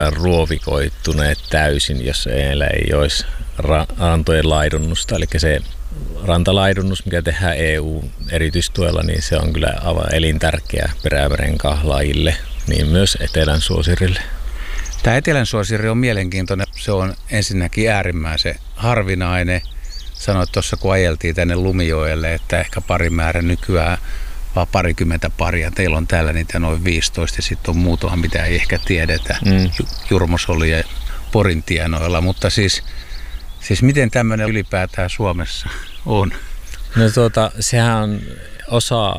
ruovikoittuneet täysin, jos meillä ei olisi rantojen laidunnusta. Eli se rantalaidunnus, mikä tehdään EU-erityistuella, niin se on kyllä aivan elintärkeä Perämeren kahlaajille, niin myös etelän suosirille. Tämä etelän suosiri on mielenkiintoinen. Se on ensinnäkin äärimmäisen harvinainen. Sanoit tuossa, kun ajeltiin tänne Lumijoelle, että ehkä parimäärä nykyään vaan 20 paria. Teillä on täällä niitä noin 15 ja sitten on muutaman, mitä ei ehkä tiedetä. Jurmosoli ja Porin tienoilla. Mutta siis miten tämmöinen ylipäätään Suomessa on? No sehän on osa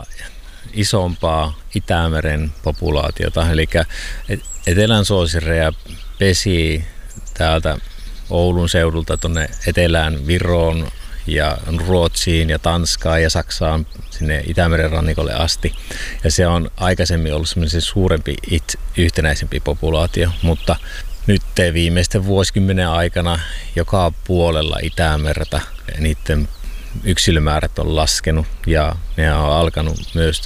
isompaa Itämeren populaatiota. Eli etelän suosireja pesii täältä Oulun seudulta tuonne etelään Viroon ja Ruotsiin ja Tanskaan ja Saksaan sinne Itämeren rannikolle asti. Ja se on aikaisemmin ollut semmoinen suurempi, yhtenäisempi populaatio, mutta nyt viimeisten vuosikymmenen aikana joka puolella Itämerta niiden yksilömäärät on laskenut ja ne on alkanut myös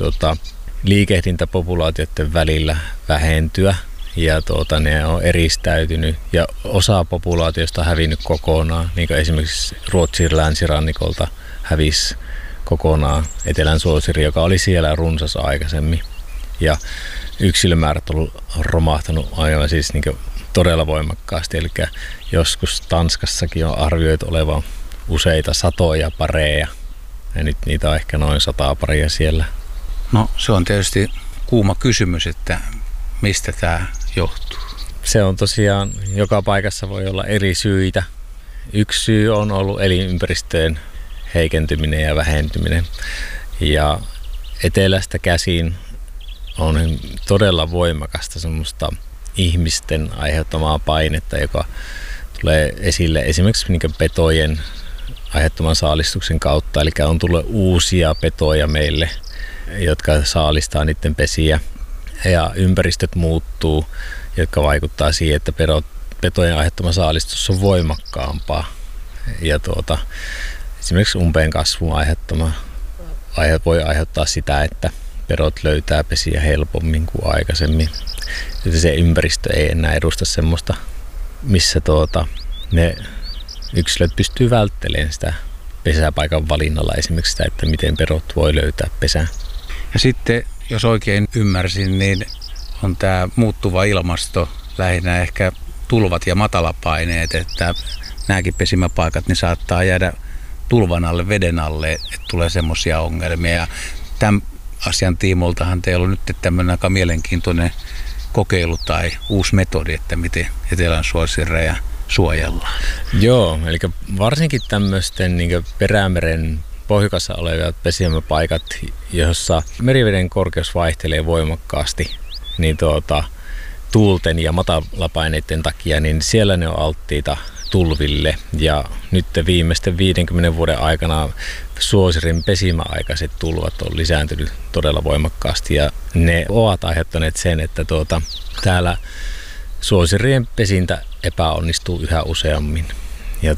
liikehdintäpopulaatioiden välillä vähentyä. Ja ne on eristäytynyt ja osa populaatiosta on hävinnyt kokonaan, niin kuin esimerkiksi Ruotsin länsirannikolta hävisi kokonaan etelän suosiri, joka oli siellä runsas aikaisemmin. Ja yksilömäärät on romahtanut aivan siis niin todella voimakkaasti, eli joskus Tanskassakin on arvioitu olevan useita satoja pareja, ja nyt niitä on ehkä noin 100 paria siellä. No se on tietysti kuuma kysymys, että mistä tämä johtuu? Se on tosiaan, joka paikassa voi olla eri syitä. Yksi syy on ollut elinympäristöjen heikentyminen ja vähentyminen. Ja etelästä käsin on todella voimakasta semmoista ihmisten aiheuttamaa painetta, joka tulee esille esimerkiksi niin petojen aiheuttaman saalistuksen kautta. Eli on tullut uusia petoja meille, jotka saalistaa niiden pesiä. Ja ympäristöt muuttuu, jotka vaikuttaa siihen, että petojen aiheuttama saalistus on voimakkaampaa. Ja esimerkiksi umpeen kasvun voi aiheuttaa sitä, että pedot löytää pesiä helpommin kuin aikaisemmin. Ja se ympäristö ei enää edusta semmoista, missä ne yksilöt pystyy välttelemään sitä pesäpaikan valinnalla esimerkiksi sitä, että miten pedot voi löytää pesää. Ja sitten, jos oikein ymmärsin, niin on tämä muuttuva ilmasto, lähinnä ehkä tulvat ja matalapaineet, että nämäkin pesimäpaikat niin saattaa jäädä tulvan alle, veden alle, että tulee semmoisia ongelmia. Ja tämän asian tiimoltahan teillä on nyt tämmöinen aika mielenkiintoinen kokeilu tai uusi metodi, että miten etelän suosireja suojellaan. Joo, eli varsinkin tämmöisten niin Perämeren pohjukassa olevat pesimäpaikat, jossa meriveden korkeus vaihtelee voimakkaasti, niin tuulten ja matalapaineiden takia, niin siellä ne on alttiita tulville. Ja nyt viimeisten 50 vuoden aikana suosirin pesimäaikaiset tulvat on lisääntynyt todella voimakkaasti ja ne ovat aiheuttaneet sen, että täällä suosirien pesintä epäonnistuu yhä useammin. Ja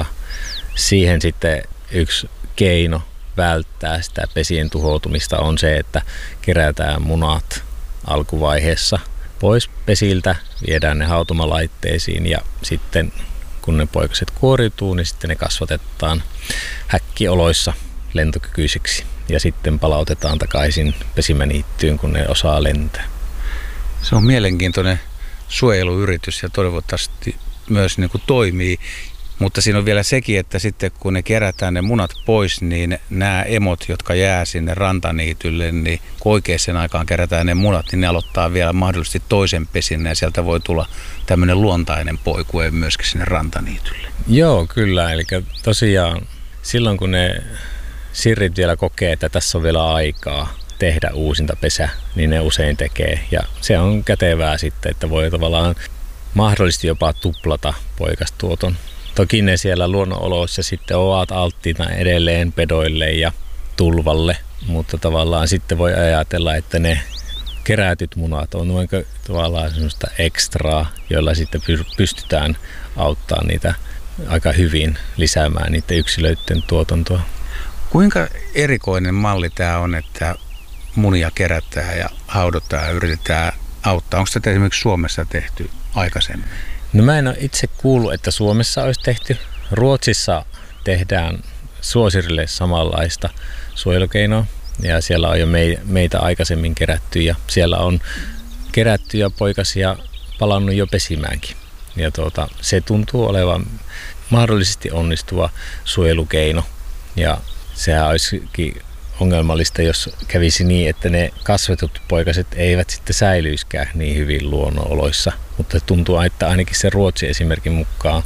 siihen sitten yksi keino välttää sitä pesien tuhoutumista on se, että kerätään munat alkuvaiheessa pois pesiltä, viedään ne hautomalaitteisiin ja sitten kun ne poikaset kuoriutuu, niin sitten ne kasvatetaan häkkioloissa lentokykyisiksi ja sitten palautetaan takaisin pesimäniittyyn, kun ne osaa lentää. Se on mielenkiintoinen suojeluyritys ja toivottavasti myös niin kuin toimii. Mutta siinä on vielä sekin, että sitten kun ne kerätään ne munat pois, niin nämä emot, jotka jää sinne rantaniitylle, niin kun oikeaan aikaan kerätään ne munat, niin ne aloittaa vielä mahdollisesti toisen pesinnän ja sieltä voi tulla tämmöinen luontainen poikue myöskin sinne rantaniitylle. Joo, kyllä. Eli tosiaan silloin kun ne sirrit vielä kokee, että tässä on vielä aikaa tehdä uusinta pesä, niin ne usein tekee. Ja se on kätevää sitten, että voi tavallaan mahdollisesti jopa tuplata poikastuoton. Toki ne siellä luonnonoloissa sitten ovat alttiina edelleen pedoille ja tulvalle, mutta tavallaan sitten voi ajatella, että ne kerätyt munat on tavallaan semmoista ekstraa, joilla sitten pystytään auttamaan niitä aika hyvin lisäämään niiden yksilöiden tuotantoa. Kuinka erikoinen malli tämä on, että munia kerätään ja haudotaan ja yritetään auttaa? Onko tätä esimerkiksi Suomessa tehty aikaisemmin? No mä en ole itse kuullut, että Suomessa olisi tehty. Ruotsissa tehdään suosirille samanlaista suojelukeinoa ja siellä on jo meitä aikaisemmin kerätty ja siellä on kerätty ja poikasia palannut jo pesimäänkin. Ja se tuntuu olevan mahdollisesti onnistuva suojelukeino ja sehän olisikin ongelmallista, jos kävisi niin, että ne kasvetut poikaset eivät sitten säilyiskään niin hyvin luonnonoloissa. Mutta tuntuu, että ainakin se Ruotsin esimerkin mukaan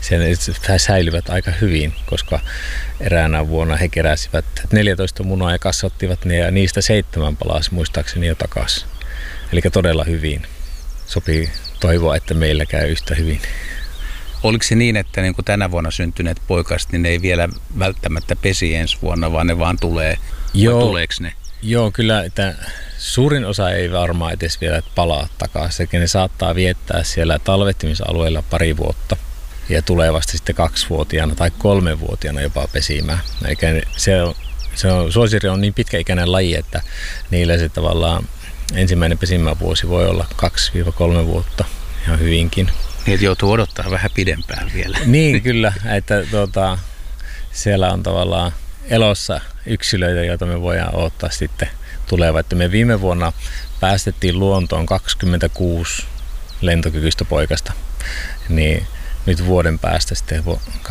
he säilyvät aika hyvin, koska eräänä vuonna he keräsivät 14 munaa ja kasvattivat ne ja niistä 7 palasi muistaakseni jo takaisin. Eli todella hyvin. Sopii toivoa, että meillä käy yhtä hyvin. Oliko se niin, että niin kuin tänä vuonna syntyneet poikaset, niin ne ei vielä välttämättä pesi ensi vuonna, vaan ne vaan tulee? Joo, tuleeko ne? Joo, kyllä, että suurin osa ei varmaan edes vielä palaa takaisin. Ne saattaa viettää siellä talvehtimisalueella pari vuotta ja tulee vasta sitten 2-vuotiaana tai 3-vuotiaana jopa pesimään. Eikä suosiri on niin pitkäikäinen laji, että niillä se tavallaan ensimmäinen pesimävuosi voi olla 2-3 vuotta ihan hyvinkin. Niin, että joutuu odottaa vähän pidempään vielä. Niin, kyllä, että siellä on tavallaan elossa yksilöitä, joita me voidaan odottaa sitten tuleva. Että me viime vuonna päästettiin luontoon 26 lentokykyistä poikasta, niin nyt vuoden päästä sitten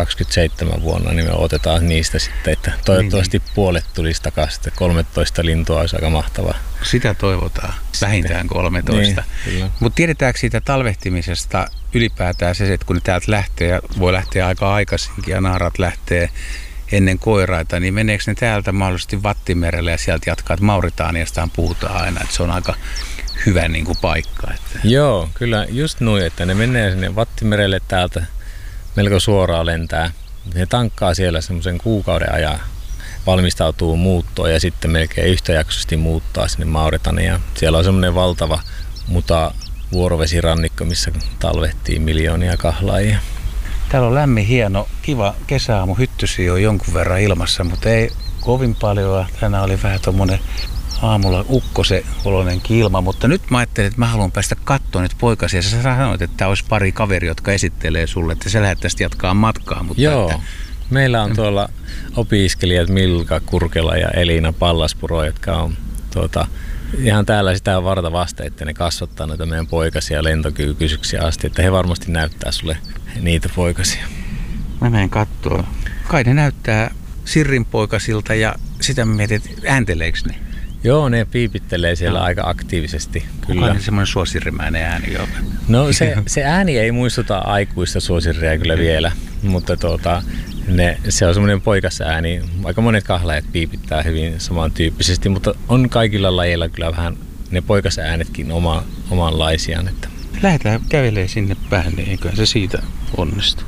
27 vuonna, niin me otetaan niistä sitten, että toivottavasti puolet tulisi takaisin, 13 lintua olisi aika mahtavaa. Sitä toivotaan, vähintään 13. Niin, mutta tiedetäänkö siitä talvehtimisesta ylipäätään se, että kun ne täältä lähtee ja voi lähteä aika aikaisinkin ja naarat lähtee ennen koiraita, niin meneekö ne täältä mahdollisesti Vattimerelle ja sieltä jatkaa, että Mauritaaniastaan puhutaan aina, että se on aika hyvä niin kuin paikka. Että. Joo, kyllä just noin, että ne menee sinne Vattimerelle täältä melko suoraan lentää. Ne tankkaa siellä semmoisen kuukauden ajan, valmistautuu muuttoon ja sitten melkein yhtäjaksoisesti muuttaa sinne Mauritaniaan. Siellä on semmoinen valtava vuorovesirannikko, missä talvehtii miljoonia kahlaajia. Täällä on lämmin, hieno, kiva kesäaamu. Hyttysiä on jonkun verran ilmassa, mutta ei kovin paljon. Tänään oli vähän tommonen aamulla ukkosen oloinenkin ilma, mutta nyt mä ajattelin, että mä haluan päästä katsomaan nyt poikasia. Sä sanoit, että olisi pari kaveri, jotka esittelee sulle, että sä lähdet tästä jatkaa matkaa. Mutta joo, että meillä on tuolla opiskelijat Milka Kurkela ja Elina Pallaspuro, jotka on ihan täällä sitä varta vasten, että ne kasvattaa noita meidän poikasia lentokykyisyksiä asti, että he varmasti näyttää sulle niitä poikasia. Mä menen katsoa. Kai ne näyttää Sirrin poikasilta ja sitä mä mietin, että äänteleekö ne? Joo, ne piipittelee siellä aika aktiivisesti. Kyllä. Onko ne semmoinen suosirimäinen ääni jo? No se ääni ei muistuta aikuista suosirria kyllä vielä, mutta se on semmoinen poikasääni. Aika monet kahlaajat piipittää hyvin samantyyppisesti, mutta on kaikilla lajeilla kyllä vähän ne poikasäänetkin omanlaisiaan. Että. Lähdetään kävelemään sinne päin, niin eiköhän se siitä onnistu.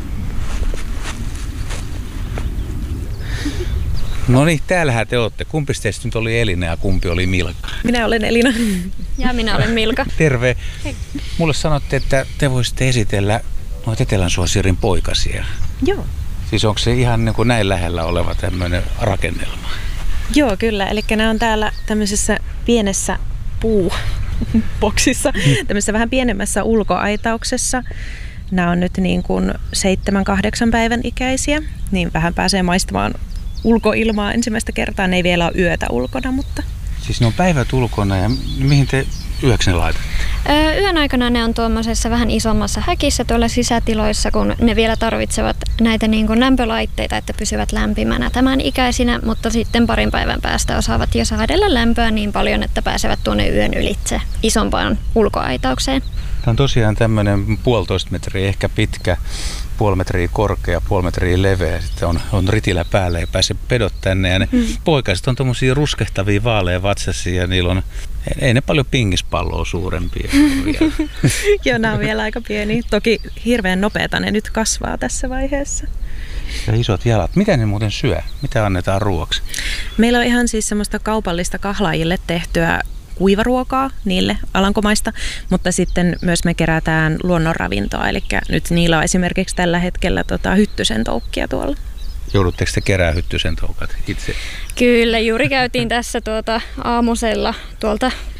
No niin, täällähän te olette. Kumpi teistä nyt oli Elina ja kumpi oli Milka? Minä olen Elina. Ja minä olen Milka. Terve. Hei. Mulle sanotte, että te voisitte esitellä noita Etelänsuosirin poikasia. Joo. Siis onko se ihan niin kuin näin lähellä oleva tämmöinen rakennelma? Joo, kyllä. Eli nämä on täällä tämmöisessä pienessä puuboksissa, tämmöisessä vähän pienemmässä ulkoaitauksessa. Nämä on nyt niin kuin 7-8 päivän ikäisiä, niin vähän pääsee maistamaan ulkoilmaa ensimmäistä kertaa. Ne ei vielä ole yötä ulkona, mutta. Siis ne on päivät ulkona ja mihin te yöksi ne laitatte? Yön aikana ne on tuommoisessa vähän isommassa häkissä tuolla sisätiloissa, kun ne vielä tarvitsevat näitä niin kuin lämpölaitteita, että pysyvät lämpimänä tämän ikäisinä, mutta sitten parin päivän päästä osaavat jo saadella lämpöä niin paljon, että pääsevät tuonne yön ylitse isompaan ulkoaitaukseen. Tämä on tosiaan tämmöinen 1,5 metriä ehkä pitkä, 0,5 metriä korkea, 0,5 metriä leveä. Sitten on ritilä päällä ja pääsee pedot tänne. Ja ne poikaset on tommosia ruskehtavia vaaleja vatsasia ja niillä on, ei ne paljon pingispalloa suurempia vielä. Joo, nämä on vielä aika pieni. Toki hirveän nopeata ne nyt kasvaa tässä vaiheessa. Ja isot jalat. Mitä ne muuten syö? Mitä annetaan ruoaksi? Meillä on ihan siis semmoista kaupallista kahlaajille tehtyä kuivaruokaa niille Alankomaista, mutta sitten myös me kerätään luonnonravintoa, eli nyt niillä on esimerkiksi tällä hetkellä hyttysen toukkia tuolla. Joudutteko te kerää hyttysen toukat itse? Kyllä, juuri käytiin tässä aamusella tuolta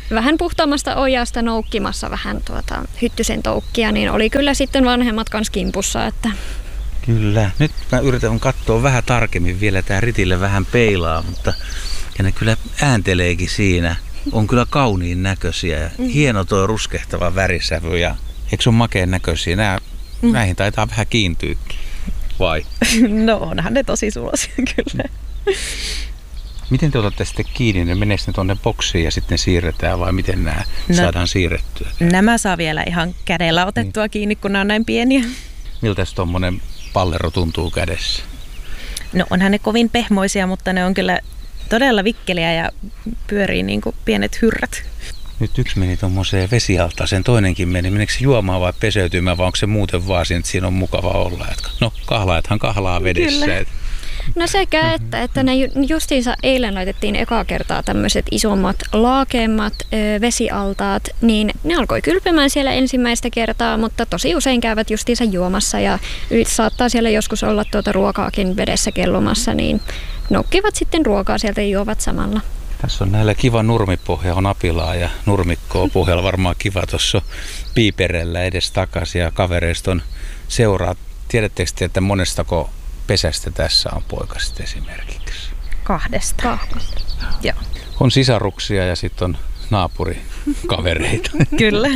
vähän puhtaammasta ojasta noukkimassa vähän hyttysen toukkia, niin oli kyllä sitten vanhemmat kanssa kimpussa. Että. Kyllä. Nyt mä yritän katsoa vähän tarkemmin vielä. Tää Ritille vähän peilaa, mutta ja ne kyllä äänteleekin siinä. On kyllä kauniin näköisiä. Hieno tuo ruskehtava värisävy ja eikö se ole makeen näköisiä? Näihin taitaa vähän kiintyykin. Vai? No onhan ne tosi sulosia kyllä. Miten te otatte sitten kiinni? Ne menee sitten tuonne boksiin ja sitten siirretään vai miten nämä saadaan siirrettyä? Nämä saa vielä ihan kädellä otettua kiinni, kun nämä on näin pieniä. Miltäs tuommoinen pallero tuntuu kädessä? No onhan ne kovin pehmoisia, mutta ne on kyllä todella vikkeliä ja pyörii niin kuin pienet hyrrät. Nyt yksi meni tuommoiseen vesialtaaseen, toinenkin meni. Menikö se juomaan vai peseytymään vai onko se muuten vaan siinä, että siinä on mukava olla? No kahlaajathan kahlaa vedessä. Kyllä. No sekä, että ne justiinsa eilen laitettiin ekaa kertaa tämmöiset isommat, laakeemmat vesialtaat, niin ne alkoi kylpemään siellä ensimmäistä kertaa, mutta tosi usein käyvät justiinsa juomassa ja saattaa siellä joskus olla ruokaakin vedessä kellumassa, niin noukkivat sitten ruokaa sieltä ja juovat samalla. Tässä on näillä kiva nurmipohja, on apilaa ja nurmikkoa pohjalla varmaan kiva tuossa piiperellä edes takaisin ja kavereista on seuraa. Tiedättekö te, että monestako pesästä tässä on poikaset esimerkiksi? 2. Joo. On sisaruksia ja sitten on naapurikavereita. Kyllä.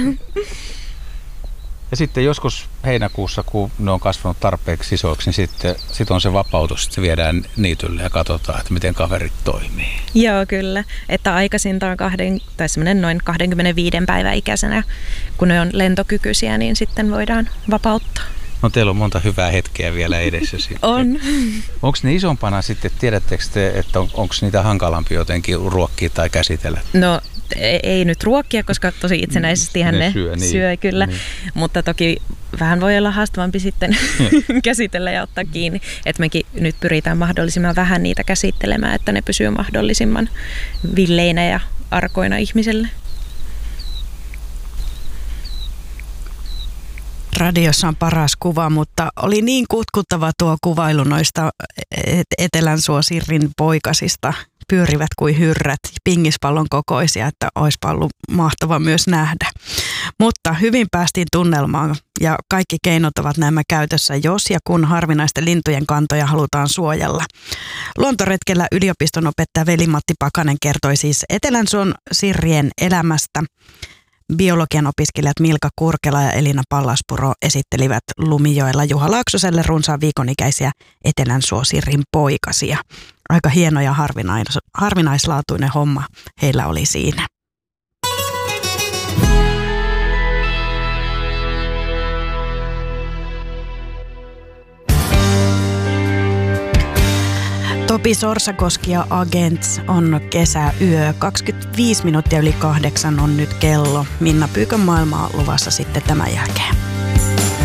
Ja sitten joskus heinäkuussa, kun ne on kasvanut tarpeeksi isoiksi, niin sitten on se vapautus, että se viedään niitylle ja katsotaan, että miten kaverit toimii. Joo, kyllä. Että aikaisintaan noin 25 päivän ikäisenä, kun ne on lentokykyisiä, niin sitten voidaan vapauttaa. No teillä on monta hyvää hetkeä vielä edessä sitten. On. Onko ne isompana sitten, tiedättekö te, että onko niitä hankalampi jotenkin ruokkia tai käsitellä? No ei nyt ruokkia, koska tosi itsenäisestihän ne syö kyllä, niin. Mutta toki vähän voi olla haastavampi sitten käsitellä ja ottaa kiinni. Että mekin nyt pyritään mahdollisimman vähän niitä käsittelemään, että ne pysyy mahdollisimman villeinä ja arkoina ihmiselle. Radiossa on paras kuva, mutta oli niin kutkuttava tuo kuvailu noista Etelänsuosirrin poikasista. Pyörivät kuin hyrrät, pingispallon kokoisia, että olisipa ollut mahtava myös nähdä. Mutta hyvin päästiin tunnelmaan ja kaikki keinot ovat nämä käytössä, jos ja kun harvinaisten lintujen kantoja halutaan suojella. Luontoretkellä yliopiston opettaja Veli-Matti Pakanen kertoi siis Etelänsuosirrien elämästä. Biologian opiskelijat Milka Kurkela ja Elina Pallaspuro esittelivät Lumijoella Juha Laaksoselle runsaan viikon ikäisiä Etelänsuosirrin poikasia. Aika hieno ja harvinaislaatuinen homma heillä oli siinä. Topi Sorsakoski ja Agents on kesäyö. 25 minuuttia yli 8 on nyt kello. Minna Pyykön maailmaa luvassa sitten tämän jälkeen.